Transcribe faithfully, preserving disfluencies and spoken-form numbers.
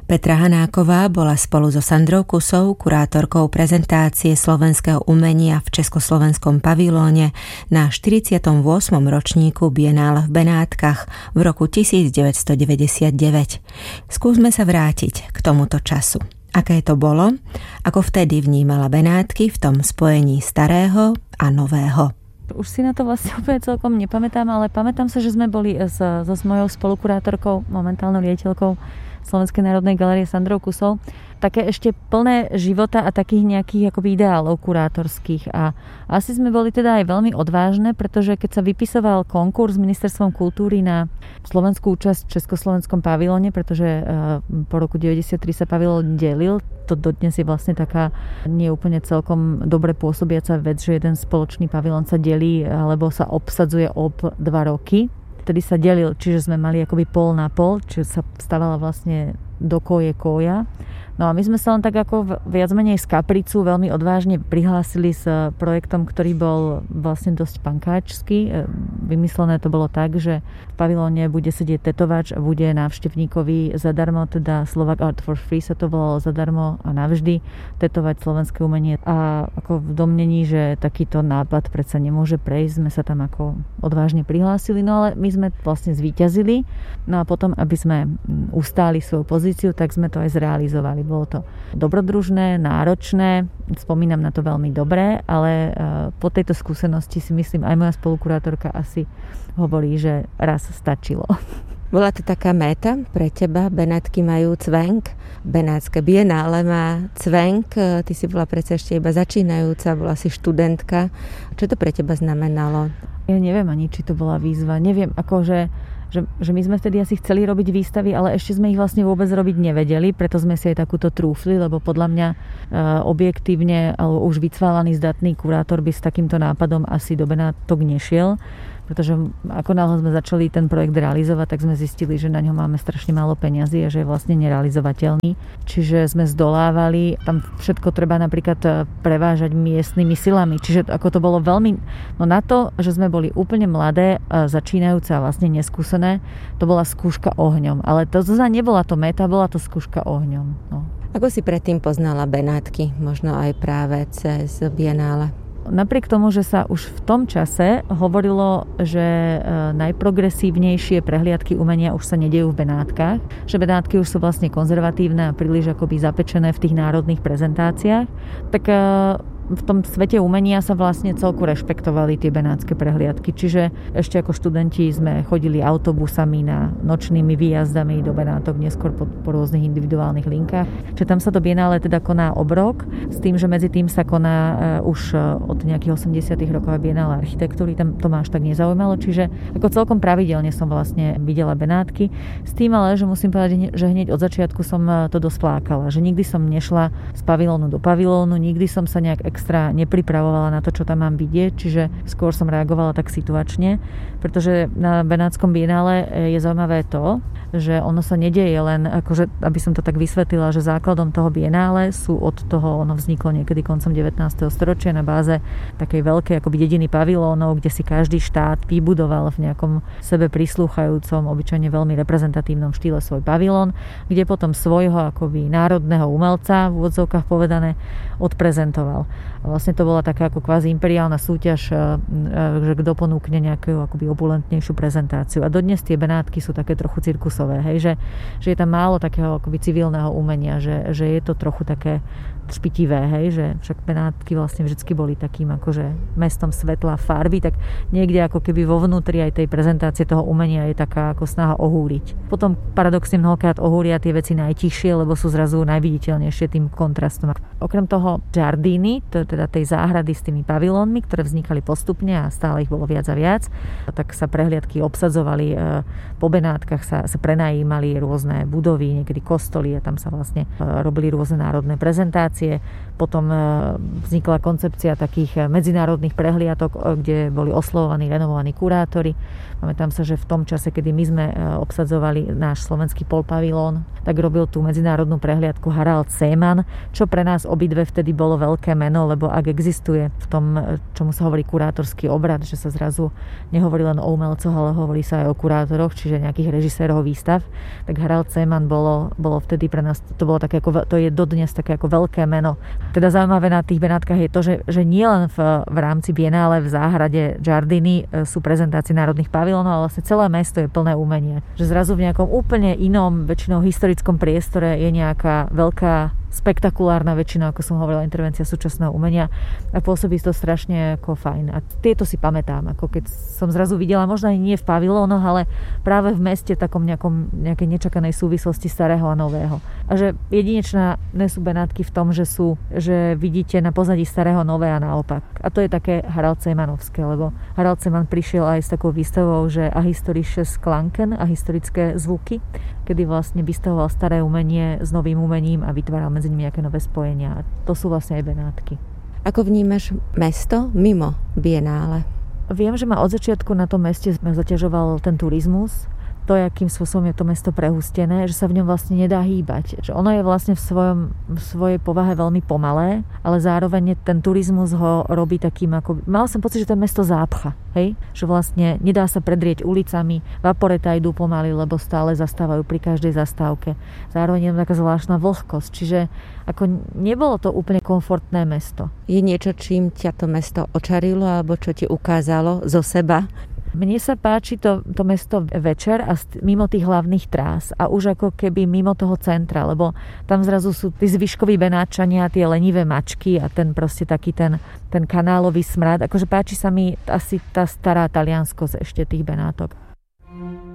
Petra Hanáková bola spolu so Sandrou Kusou kurátorkou prezentácie slovenského umenia v Československom pavilóne na štyridsiatom ôsmom ročníku Bienále v Benátkach v roku devätnásťstodeväťdesiatdeväť. Skúsme sa vrátiť k tomuto času. Aké to bolo? Ako vtedy vnímala Benátky v tom spojení starého a nového? Už si na to vlastne úplne celkom nepamätám, ale pamätám sa, že sme boli s, so s mojou spolukurátorkou, momentálnou riaditeľkou Slovenskej národnej galérie Sandrou Kusou, také ešte plné života a takých nejakých akoby ideálov kurátorských. A asi sme boli teda aj veľmi odvážne, pretože keď sa vypisoval konkurs s Ministerstvom kultúry na slovenskú účasť v Československom pavilóne, pretože po roku deväťdesiattri sa pavilón delil, to dodnes je vlastne taká nie úplne celkom dobre pôsobiaca vec, že jeden spoločný pavilón sa delí alebo sa obsadzuje ob dva roky. Vtedy sa delil, čiže sme mali akoby pol na pol, čiže sa stávala vlastne do koje koja. No a my sme sa len tak ako viac menej z kapricu veľmi odvážne prihlásili s projektom, ktorý bol vlastne dosť pankáčsky. Vymyslené to bolo tak, že v pavilóne bude sedieť tetovač a bude návštevníkovi zadarmo, teda Slovak Art for Free sa to volalo zadarmo a navždy tetovať slovenské umenie. A ako v domnení, že takýto nápad predsa nemôže prejsť, sme sa tam ako odvážne prihlásili, no ale my sme vlastne zvíťazili. No a potom, aby sme ustáli svoju pozíciu, tak sme to aj zrealizovali. Bolo to dobrodružné, náročné, spomínam na to veľmi dobre, ale po tejto skúsenosti si myslím, aj moja spolukurátorka asi hovorí, že raz stačilo. Bola to taká méta pre teba? Benátky majú cvenk, Benátske bienále má cvenk, ty si bola predsa ešte iba začínajúca, bola si študentka. Čo to pre teba znamenalo? Ja neviem ani, či to bola výzva. Neviem, akože Že, že my sme vtedy asi chceli robiť výstavy, ale ešte sme ich vlastne vôbec robiť nevedeli, preto sme si aj takúto trúfli, lebo podľa mňa e, objektívne alebo už vycválaný zdatný kurátor by s takýmto nápadom asi do Benátok nešiel, pretože ako náhle sme začali ten projekt realizovať, tak sme zistili, že na ňo máme strašne málo peňazí a že je vlastne nerealizovateľný. Čiže sme zdolávali, tam všetko treba napríklad prevážať miestnymi silami. Čiže ako to bolo veľmi, no na to, že sme boli úplne mladé, začínajúce a vlastne neskúsené, to bola skúška ohňom. Ale to zasa nebola to meta, bola to skúška ohňom. No. Ako si predtým poznala Benátky? Možno aj práve cez Bienále? Napriek tomu, že sa už v tom čase hovorilo, že najprogresívnejšie prehliadky umenia už sa nedejú v Benátkach, že Benátky už sú vlastne konzervatívne a príliš akoby zapečené v tých národných prezentáciách, tak v tom svete umenia sa vlastne celku rešpektovali tie benátske prehliadky. Čiže ešte ako študenti sme chodili autobusami na nočnými výjazdami do Benátok, neskôr po, po rôznych individuálnych linkách. Čiže tam sa to bienále teda koná obrok, s tým, že medzi tým sa koná uh, už od nejakých osemdesiatych rokov bienále architektúry. Tam to ma až tak nezaujímalo. Čiže ako celkom pravidelne som vlastne videla Benátky. S tým ale, že musím povedať, že hneď od začiatku som to dosť flákala. Že nikdy som nešla z pavilónu do pavilónu, nikdy som sa nejak extra nepripravovala na to, čo tam mám vidieť, čiže skôr som reagovala tak situačne, pretože na Benátskom bienále je zaujímavé to, že ono sa nedieje len, akože, aby som to tak vysvetlila, že základom toho bienále sú od toho, ono vzniklo niekedy koncom devätnásteho storočia na báze takej veľkej akoby dediny pavilónov, kde si každý štát vybudoval v nejakom sebe prislúchajúcom, obyčajne veľmi reprezentatívnom štýle svoj pavilón, kde potom svojho akoby národného umelca, v úvodzovkách povedané, odprezentoval. A vlastne to bola taká ako kvázi imperiálna súťaž, že kto ponúkne nejakú akoby opulentnejšiu prezentáciu. A dodnes tie Benátky sú také trochu cirkusové, hej, že, že je tam málo takého akoby civilného umenia, že, že je to trochu také špitivé, hej, že však Benátky vlastne vždycky boli takým akože mestom svetla, farby, tak niekde ako keby vo vnútri aj tej prezentácie toho umenia je taká ako snaha ohúliť. Potom paradoxne mnohokrát ohúlia tie veci najtichšie, lebo sú zrazu najviditeľnejšie tým kontrastom. Okrem toho Giardini, to je teda tej záhrady s tými pavilónmi, ktoré vznikali postupne a stále ich bolo viac a viac, tak sa prehliadky obsadzovali, po Benátkach sa, sa prenajímali rôzne budovy, niekedy kostoly a tam sa vlastne robili rôzne národné prezentácie. reštaurácie. Potom vznikla koncepcia takých medzinárodných prehliadok, kde boli oslovovaní renomovaní kurátori. Pamätám sa, že v tom čase, kedy my sme obsadzovali náš slovenský polpavilón, tak robil tú medzinárodnú prehliadku Harald Seemann, čo pre nás obidve vtedy bolo veľké meno, lebo ak existuje v tom, čomu sa hovorí kurátorský obrad, že sa zrazu nehovorí len o umelcoch, ale hovorí sa aj o kurátoroch, čiže nejakých režisérov výstav, tak Harald Seemann bolo, bolo vtedy pre nás, to bolo také ako, to je dodnes také ako veľké meno. Teda zaujímavé na tých Benátkach je to, že, že nie len v, v rámci Bienále v záhrade Giardini sú prezentácie národných pavilónov, ale vlastne celé mesto je plné umenia. Že zrazu v nejakom úplne inom, väčšinou historickom priestore je nejaká veľká spektakulárna väčšina, ako som hovorila, intervencia súčasného umenia a pôsobí to strašne ako fajn. A tieto si pamätám, ako keď som zrazu videla, možno aj nie v pavilónoch, ale práve v meste takom nejakom, nejakej nečakanej súvislosti starého a nového. A že jedinečné sú Benátky v tom, že sú, že vidíte na pozadí starého nové a naopak. A to je také Harald Seemannovské, lebo Harald Seemann prišiel aj s takou výstavou, že ahistorische Klanken, ahistorické zvuky, kedy vlastne vystavoval staré umenie s novým umením a vytváral medzi nimi nejaké nové spojenia. A to sú vlastne aj Benátky. Ako vnímaš mesto mimo Bienále? Viem, že ma od začiatku na tom meste zaťažoval ten turizmus. To, akým spôsobom je to mesto prehustené, že sa v ňom vlastne nedá hýbať. Že ono je vlastne v, svojom, v svojej povahe veľmi pomalé, ale zároveň ten turizmus ho robí takým ako... Mal som pocit, že to mesto zápcha, hej? Že vlastne nedá sa predrieť ulicami, vaporeta idú pomaly, lebo stále zastávajú pri každej zastávke. Zároveň je tam taká zvláštna vlhkosť, čiže ako nebolo to úplne komfortné mesto. Je niečo, čím ťa to mesto očarilo, alebo čo ti ukázalo zo seba? Mne sa páči to, to mesto večer a mimo tých hlavných trás a už ako keby mimo toho centra, lebo tam zrazu sú tí zvyškoví Benátčania, tie lenivé mačky a ten proste taký ten, ten kanálový smrad. Akože páči sa mi asi tá stará talianskosť ešte tých Benátok.